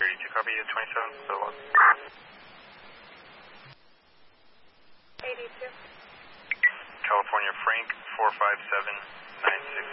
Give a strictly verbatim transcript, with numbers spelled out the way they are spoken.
thirty-two, copy, twenty-seven, so long. eighty-two. California Frank, four five seven nine six